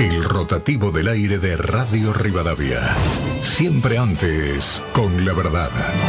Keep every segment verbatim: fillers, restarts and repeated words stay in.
El rotativo del aire de Radio Rivadavia. Siempre antes, con la verdad.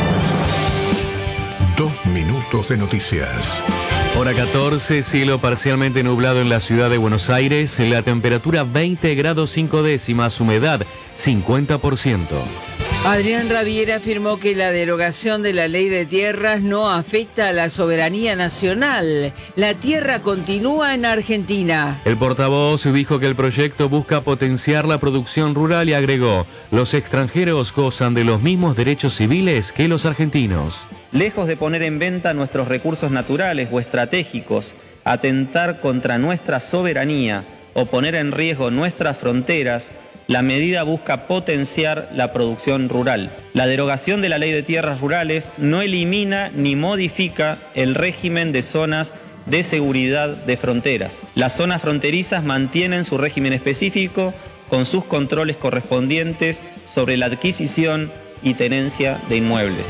Dos minutos de noticias. Hora catorce, cielo parcialmente nublado en la ciudad de Buenos Aires, la temperatura veinte grados cinco décimas, humedad cincuenta por ciento. Adrián Rabiera afirmó que la derogación de la ley de tierras no afecta a la soberanía nacional. La tierra continúa en Argentina. El portavoz dijo que el proyecto busca potenciar la producción rural y agregó: los extranjeros gozan de los mismos derechos civiles que los argentinos. Lejos de poner en venta nuestros recursos naturales o estratégicos, atentar contra nuestra soberanía o poner en riesgo nuestras fronteras, la medida busca potenciar la producción rural. La derogación de la Ley de Tierras Rurales no elimina ni modifica el régimen de zonas de seguridad de fronteras. Las zonas fronterizas mantienen su régimen específico con sus controles correspondientes sobre la adquisición y tenencia de inmuebles.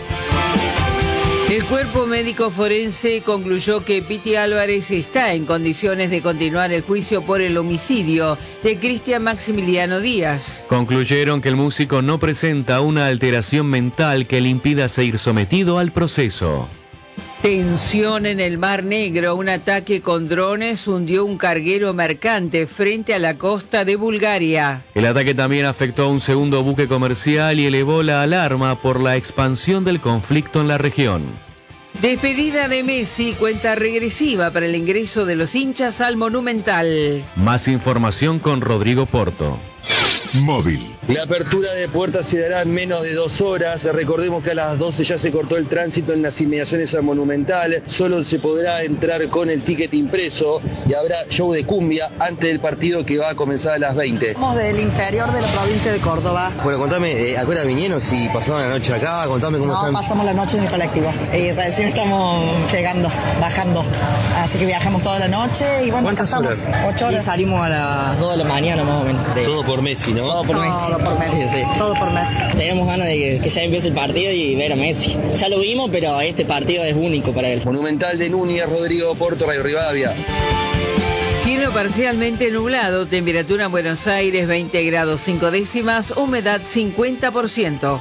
El cuerpo médico forense concluyó que Piti Álvarez está en condiciones de continuar el juicio por el homicidio de Cristian Maximiliano Díaz. Concluyeron que el músico no presenta una alteración mental que le impida ser sometido al proceso. Tensión en el Mar Negro. Un ataque con drones hundió un carguero mercante frente a la costa de Bulgaria. El ataque también afectó a un segundo buque comercial y elevó la alarma por la expansión del conflicto en la región. Despedida de Messi, cuenta regresiva para el ingreso de los hinchas al Monumental. Más información con Rodrigo Porto. Móvil. La apertura de puertas se dará en menos de dos horas. Recordemos que a las doce ya se cortó el tránsito en las inmediaciones al Monumental. Solo se podrá entrar con el ticket impreso y habrá show de cumbia antes del partido que va a comenzar a las veinte. Somos del interior de la provincia de Córdoba. Bueno, contame, eh, ¿a qué hora vinieron? Si pasaron la noche acá, contame cómo no, están. Pasamos la noche en el colectivo. Eh, recién estamos llegando, bajando. Así que viajamos toda la noche y bueno, acá estamos. ¿Cuántas horas? Ocho horas. Y salimos a las dos de la mañana más o menos. De... Todo por Messi, ¿no? Todo por Todo Messi. por Messi. Sí, sí. Todo por Messi. Tenemos ganas de que, que ya empiece el partido y ver a Messi. Ya lo vimos, pero este partido es único para él. Monumental de Núñez, Rodrigo Porto, Radio Rivadavia. Cielo parcialmente nublado, temperatura en Buenos Aires veinte grados cinco décimas, humedad cincuenta por ciento.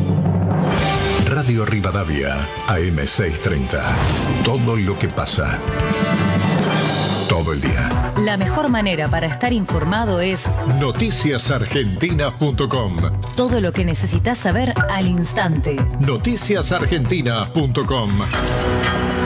Radio Rivadavia, A M seiscientos treinta. Todo lo que pasa. Todo el día. La mejor manera para estar informado es noticias argentinas punto com. todo lo que necesitas saber al instante. noticias argentinas punto com.